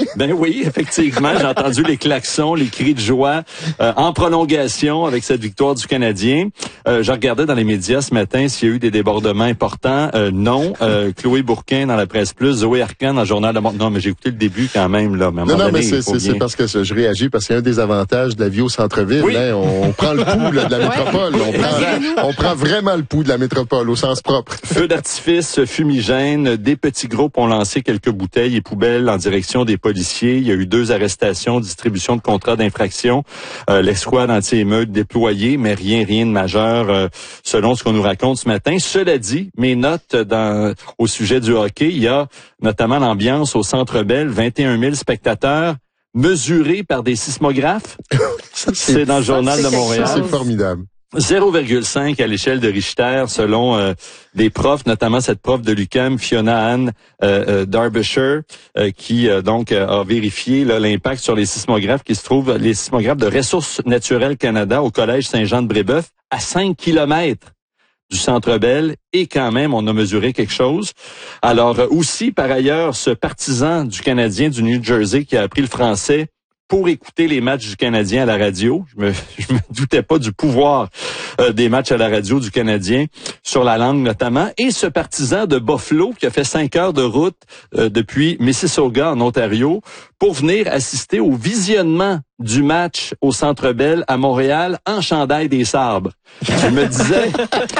Ben oui, effectivement, j'ai entendu les klaxons, les cris de joie en prolongation avec cette victoire du Canadien. Je regardais dans les médias ce matin s'il y a eu des débordements importants. Non. Chloé Bourquin dans la Presse Plus, Zoé Arcan dans le Journal de Montréal. Non, mais j'ai écouté le début quand même, là. Mais non, mais c'est parce que je réagis, parce qu'il y a un des avantages de la vie au centre-ville. Oui. Hein, on prend le pouls là, de la métropole. On prend vraiment le pouls de la métropole, au sens propre. Feux d'artifice, fumigène, des petits groupes ont lancé quelques bouteilles et poubelles en direction des policiers. Il y a eu 2 arrestations, distribution de contrats d'infraction, l'escouade anti-émeute déployée, mais rien de majeur selon ce qu'on nous raconte ce matin. Cela dit, mes notes au sujet du hockey, il y a notamment l'ambiance au Centre Bell, 21 000 spectateurs mesurés par des sismographes. C'est dans le Journal de Montréal. C'est formidable. 0,5 à l'échelle de Richter selon des profs, notamment cette prof de l'UQAM, Fiona Ann Derbyshire, qui donc a vérifié l'impact sur les sismographes qui se trouvent, les sismographes de Ressources naturelles Canada au Collège Saint-Jean-de-Brébeuf, à 5 kilomètres du Centre Bell, et quand même, on a mesuré quelque chose. Alors, aussi, par ailleurs, ce partisan du Canadien du New Jersey qui a appris le français pour écouter les matchs du Canadien à la radio. Je me doutais pas du pouvoir des matchs à la radio du Canadien sur la langue notamment. Et ce partisan de Buffalo qui a fait 5 heures de route depuis Mississauga en Ontario pour venir assister au visionnement du match au Centre Bell à Montréal en chandail des Sabres. Je me disais,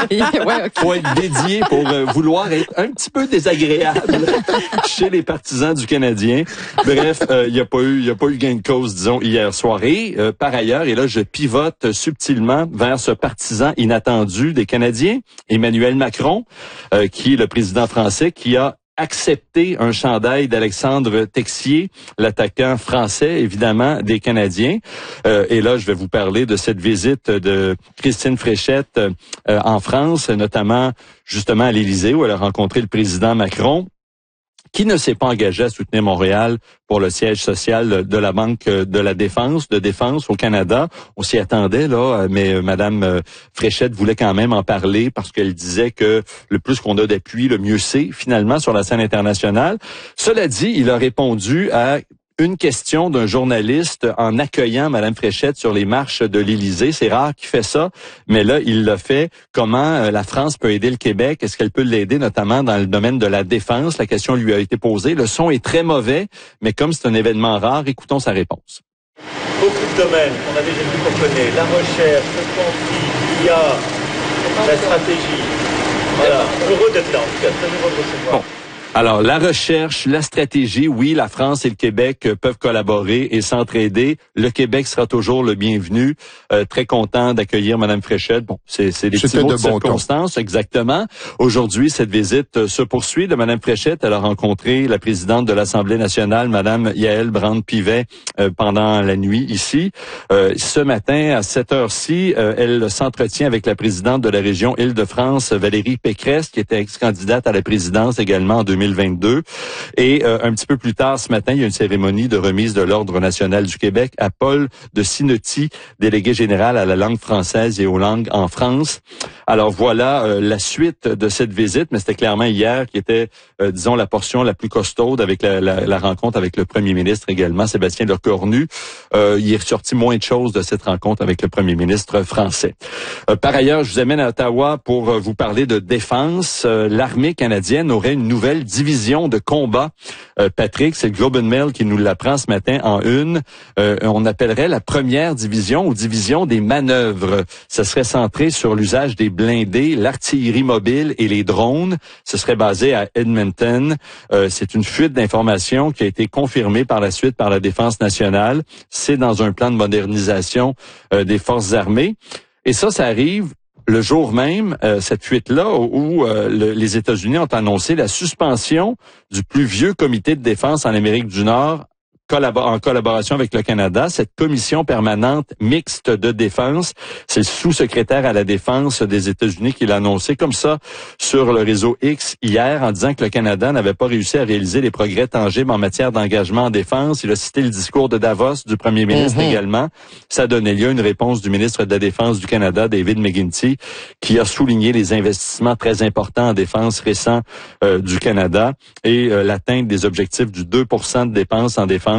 faut être dédié pour vouloir être un petit peu désagréable chez les partisans du Canadien. Bref, il y a pas eu gain de cause, disons, hier soir. Et par ailleurs, et là je pivote subtilement vers ce partisan inattendu des Canadiens, Emmanuel Macron, qui est le président français, qui a accepté un chandail d'Alexandre Texier, l'attaquant français, évidemment, des Canadiens. Et là, je vais vous parler de cette visite de Christine Fréchette en France, notamment justement à l'Élysée, où elle a rencontré le président Macron, qui ne s'est pas engagé à soutenir Montréal pour le siège social de la Banque de la Défense au Canada. On s'y attendait, là, mais Madame Fréchette voulait quand même en parler parce qu'elle disait que le plus qu'on a d'appui, le mieux c'est, finalement, sur la scène internationale. Cela dit, il a répondu à une question d'un journaliste en accueillant Madame Fréchette sur les marches de l'Élysée. C'est rare qu'il fait ça, mais là, il l'a fait. Comment la France peut aider le Québec? Est-ce qu'elle peut l'aider, notamment dans le domaine de la défense? La question lui a été posée. Le son est très mauvais, mais comme c'est un événement rare, écoutons sa réponse. Beaucoup de domaines qu'on a déjà vu, qu'on connaît. La recherche, le conflit, l'IA, la stratégie. Voilà. Heureux d'être là, en tout cas. Très heureux de recevoir. Bon. Alors, la recherche, la stratégie, oui, la France et le Québec peuvent collaborer et s'entraider. Le Québec sera toujours le bienvenu. Très content d'accueillir Madame Fréchette. Bon, c'est des petits mots de circonstance, exactement. Aujourd'hui, cette visite se poursuit de Madame Fréchette. Elle a rencontré la présidente de l'Assemblée nationale, Madame Yaël Braun-Pivet, pendant la nuit ici. Ce matin, à cette heure-ci, elle s'entretient avec la présidente de la région Île-de-France, Valérie Pécresse, qui était ex-candidate à la présidence également en 2022. Et un petit peu plus tard ce matin, il y a une cérémonie de remise de l'Ordre national du Québec à Paul de Sinotti, délégué général à la langue française et aux langues en France. Alors voilà la suite de cette visite, mais c'était clairement hier qui était, disons, la portion la plus costaude avec la rencontre avec le premier ministre également, Sébastien Lecornu. Il est ressorti moins de choses de cette rencontre avec le premier ministre français. Par ailleurs, je vous amène à Ottawa pour vous parler de défense. L'armée canadienne aurait une nouvelle division de combat. Patrick, c'est le Globe and Mail qui nous l'apprend ce matin en une. On appellerait la première division ou division des manœuvres. Ça serait centré sur l'usage des blindés, l'artillerie mobile et les drones. Ce serait basé à Edmonton. C'est une fuite d'informations qui a été confirmée par la suite par la Défense nationale. C'est dans un plan de modernisation des forces armées. Et ça arrive le jour même, cette fuite-là, où les États-Unis ont annoncé la suspension du plus vieux comité de défense en Amérique du Nord, en collaboration avec le Canada, cette commission permanente mixte de défense. C'est le sous-secrétaire à la défense des États-Unis qui l'a annoncé comme ça sur le réseau X hier en disant que le Canada n'avait pas réussi à réaliser les progrès tangibles en matière d'engagement en défense. Il a cité le discours de Davos du premier ministre également. Ça donnait lieu à une réponse du ministre de la Défense du Canada, David McGuinty, qui a souligné les investissements très importants en défense récents du Canada et l'atteinte des objectifs du 2% de dépenses en défense